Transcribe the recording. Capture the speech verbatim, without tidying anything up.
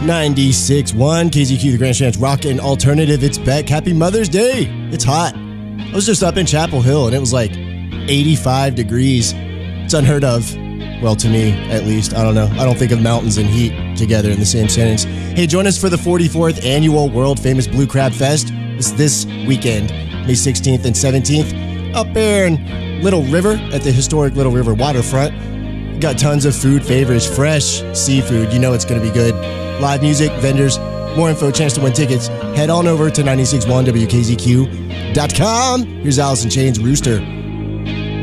ninety-six point one K Z Q, the Grand Strand's Rock and Alternative. It's Beck. Happy Mother's Day. It's hot. I was just up in Chapel Hill and it was like eighty-five degrees. It's unheard of. Well, to me, at least. I don't know. I don't think of mountains and heat together in the same sentence. Hey, join us for the forty-fourth Annual World Famous Blue Crab Fest. It's this weekend, May sixteenth and seventeenth, up there in Little River at the historic Little River waterfront. Got tons of food favors, fresh seafood. You know it's going to be good. Live music, vendors, more info, chance to win tickets. Head on over to ninety-six point one W K Z Q dot com. Here's Alice in Chains, Rooster.